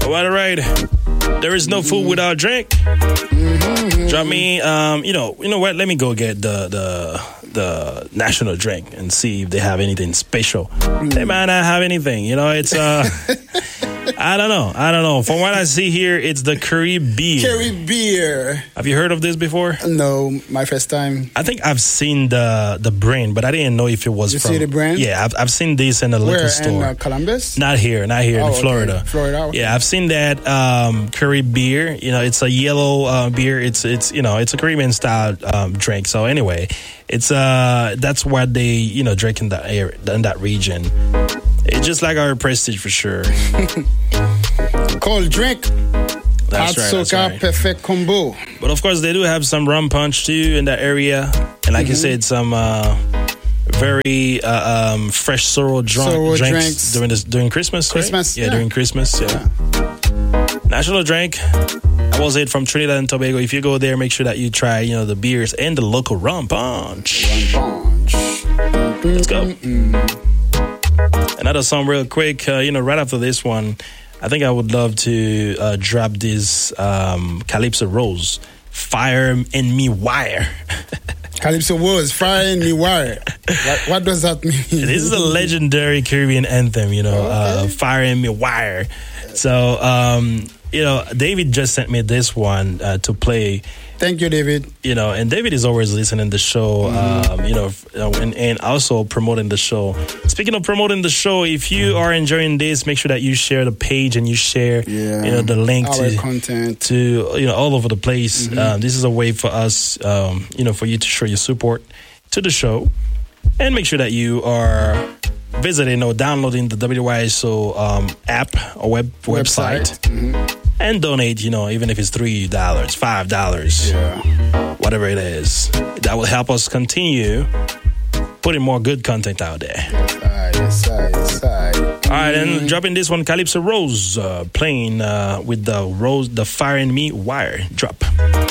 All right. There is no food without drink. Drop me, you know what? Let me go get the national drink and see if they have anything special. They might not have anything. You know, it's I don't know. From what I see here, it's the Curry Beer. Curry Beer. Have you heard of this before? No, my first time. I think I've seen the brand, but I didn't know if it was you from. You see the brand? Yeah, I've seen this in a liquor store. In Columbus? Not here in Florida. Okay. Florida. Okay. Yeah, I've seen that Curry Beer. You know, it's a yellow beer. It's you know, it's a Caribbean style drink. So anyway, it's that's what they drink in that area, in that region. It's just like our Prestige for sure. Cold drink. That's Hot soca, perfect combo. But of course, they do have some rum punch too in that area, and like you said, some very fresh sorrel drinks during Christmas. Christmas, right? Yeah, during Christmas. Yeah. National drink. I will say it from Trinidad and Tobago. If you go there, make sure that you try the beers and the local rum punch. Let's go. Another song real quick. Right after this one, I think I would love to drop this Calypso Rose, Fire and Me Wire. Calypso Rose, Fire and Me Wire. What does that mean? This is a legendary Caribbean anthem, Fire and Me Wire. So, David just sent me this one to play. Thank you, David. And David is always listening to the show, and also promoting the show. Speaking of promoting the show, if you are enjoying this, make sure that you share the page and you share, the link our content to, all over the place. This is a way for us, for you to show your support to the show, and make sure that you are visiting or downloading the WYSO app or website. And donate, even if it's $3, $5, whatever it is. That will help us continue putting more good content out there. Yes, All right, and dropping this one, Calypso Rose, playing with the Fire and Me Wire. Drop.